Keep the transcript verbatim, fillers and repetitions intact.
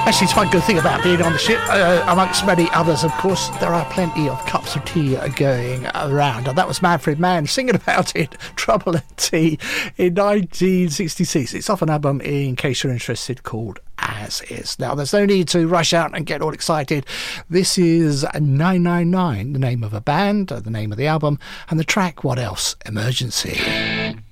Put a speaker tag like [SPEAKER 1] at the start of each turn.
[SPEAKER 1] Actually, it's one good thing about being on the ship, uh, amongst many others, of course, there are plenty of cups of tea going around. And that was Manfred Mann singing about it, Trouble and Tea, in nineteen sixty-six. It's off an album, in case you're interested, called As Is. Now, there's no need to rush out and get all excited. This is nine nine nine, the name of a band, the name of the album, and the track, What Else? Emergency.